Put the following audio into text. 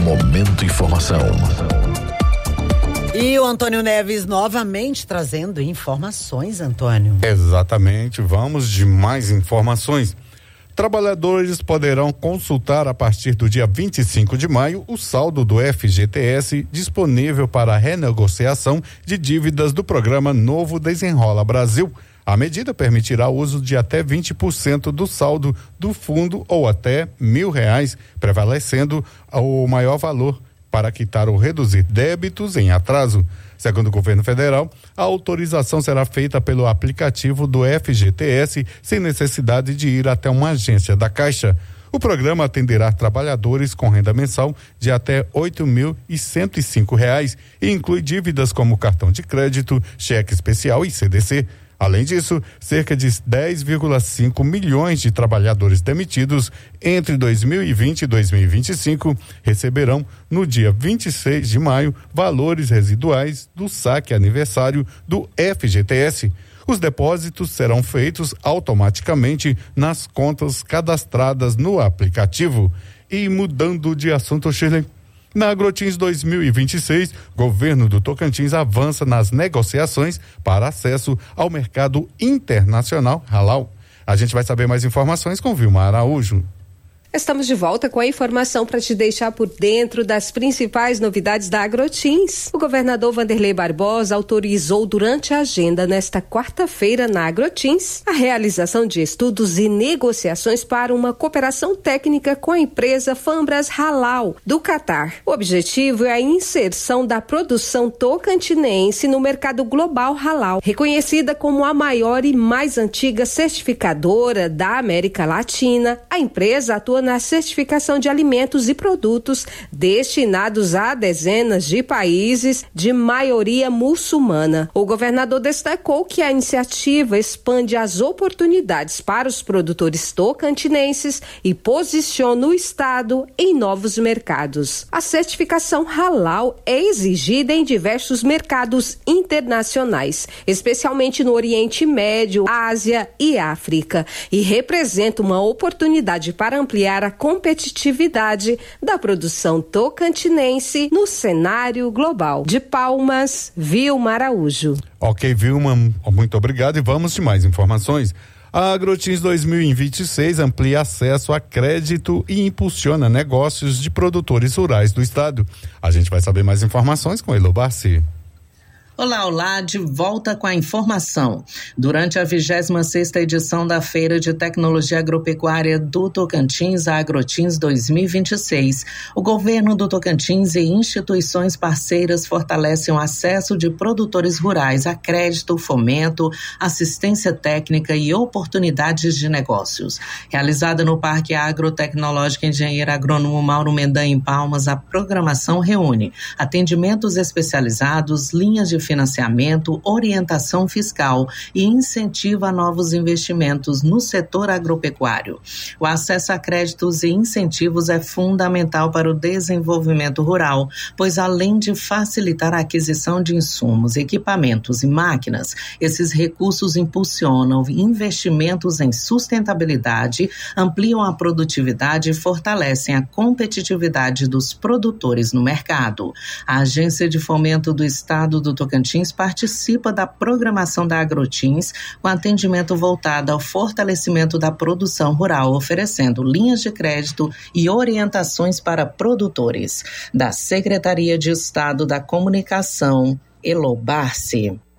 Momento Informação. E o Antônio Neves novamente trazendo informações, Antônio. Exatamente, vamos de mais informações. Trabalhadores poderão consultar a partir do dia 25 de maio o saldo do FGTS disponível para renegociação de dívidas do programa Novo Desenrola Brasil. A medida permitirá o uso de até 20% do saldo do fundo ou até R$1.000, prevalecendo o maior valor para quitar ou reduzir débitos em atraso. Segundo o governo federal, a autorização será feita pelo aplicativo do FGTS sem necessidade de ir até uma agência da Caixa. O programa atenderá trabalhadores com renda mensal de até R$8.105 e inclui dívidas como cartão de crédito, cheque especial e CDC. Além disso, cerca de 10,5 milhões de trabalhadores demitidos entre 2020 e 2025 receberão, no dia 26 de maio, valores residuais do saque aniversário do FGTS. Os depósitos serão feitos automaticamente nas contas cadastradas no aplicativo. E mudando de assunto, Shirley, na Agrotins 2026, governo do Tocantins avança nas negociações para acesso ao mercado internacional halal. A gente vai saber mais informações com Vilma Araújo. Estamos de volta com a informação para te deixar por dentro das principais novidades da Agrotins. O governador Wanderley Barbosa autorizou durante a agenda nesta quarta-feira na Agrotins a realização de estudos e negociações para uma cooperação técnica com a empresa Fambras Halal do Catar. O objetivo é a inserção da produção tocantinense no mercado global halal, reconhecida como a maior e mais antiga certificadora da América Latina. A empresa atua na certificação de alimentos e produtos destinados a dezenas de países de maioria muçulmana. O governador destacou que a iniciativa expande as oportunidades para os produtores tocantinenses e posiciona o estado em novos mercados. A certificação halal é exigida em diversos mercados internacionais, especialmente no Oriente Médio, Ásia e África, e representa uma oportunidade para ampliar a competitividade da produção tocantinense no cenário global. De Palmas, Vilma Araújo. Ok, Vilma, muito obrigado e vamos de mais informações. A Agrotins 2026 amplia acesso a crédito e impulsiona negócios de produtores rurais do estado. A gente vai saber mais informações com Elo Barci. Olá, de volta com a informação. Durante a 26ª edição da Feira de Tecnologia Agropecuária do Tocantins, a Agrotins 2026, o governo do Tocantins e instituições parceiras fortalecem o acesso de produtores rurais a crédito, fomento, assistência técnica e oportunidades de negócios. Realizada no Parque Agrotecnológico Engenheiro Agrônomo Mauro Mendanha, em Palmas, a programação reúne atendimentos especializados, linhas de financiamento, orientação fiscal e incentiva a novos investimentos no setor agropecuário. O acesso a créditos e incentivos é fundamental para o desenvolvimento rural, pois além de facilitar a aquisição de insumos, equipamentos e máquinas, esses recursos impulsionam investimentos em sustentabilidade, ampliam a produtividade e fortalecem a competitividade dos produtores no mercado. A Agência de Fomento do Estado do Tocantins participa da programação da Agrotins com atendimento voltado ao fortalecimento da produção rural, oferecendo linhas de crédito e orientações para produtores. Da Secretaria de Estado da Comunicação, Elo Barci.